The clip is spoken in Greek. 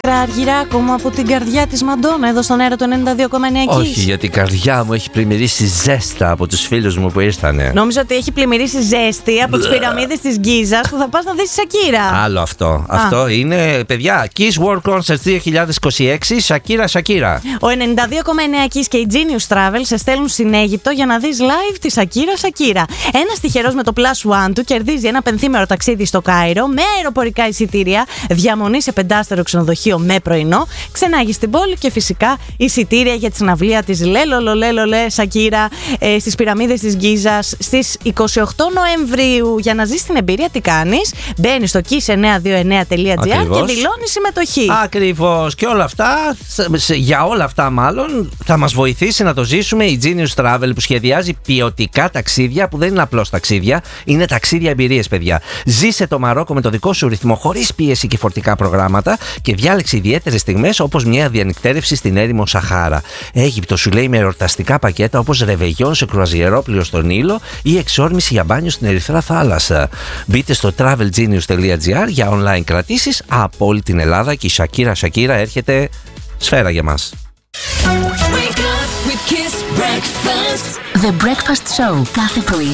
Αργυράκο μου από την καρδιά της Μαντόνα εδώ στον αέρα του 92,9. Όχι, γιατί η καρδιά μου έχει πλημμυρίσει ζέστα από τους φίλους μου που ήρθανε. Νόμιζα ότι έχει πλημμυρίσει ζέστη από τις πυραμίδες της Γκίζας που θα πας να δεις τη Σακύρα. Άλλο αυτό. Αυτό είναι, παιδιά, Kiss World Concerts 2026, Σακύρα. Ο 92,9 Kiss και η Genius Travel σε στέλνουν στην Αίγυπτο για να δεις live τη Σακύρα. Ένας τυχερός με το Plus One του κερδίζει ένα πενθήμερο ταξίδι στο Κάιρο με αεροπορικά εισιτήρια, διαμονή σε 5-στερο ξενοδοχείο με πρωινό, ξενάγει στην πόλη και φυσικά εισιτήρια για τη συναυλία της Λέλολε Σακύρα στις πυραμίδες της Γκίζας στις 28 Νοεμβρίου. Για να ζεις την εμπειρία, τι κάνεις? Μπαίνεις στο kiss929.gr και δηλώνεις συμμετοχή. Ακριβώς. Και όλα αυτά, για όλα αυτά μάλλον, θα μας βοηθήσει να το ζήσουμε η Genius Travel, που σχεδιάζει ποιοτικά ταξίδια που δεν είναι απλώς ταξίδια, είναι ταξίδια εμπειρίες, παιδιά. Ζήσε το Μαρόκο με το δικό σου ρυθμό, χωρίς πίεση και φορτικά προγράμματα, και διάλεξε ιδιαίτερες στιγμές όπως μια διανυκτέρευση στην έρημο Σαχάρα. Αίγυπτο σου λέει με εορταστικά πακέτα όπως ρεβεγιόν σε κρουαζιερόπλοιο στον Νείλο ή εξόρμηση για μπάνιο στην Ερυθρά Θάλασσα. Μπείτε στο travelgenius.gr για online κρατήσεις από όλη την Ελλάδα και η Σακύρα έρχεται σφαίρα για μας. The Breakfast Show κάθε πρωί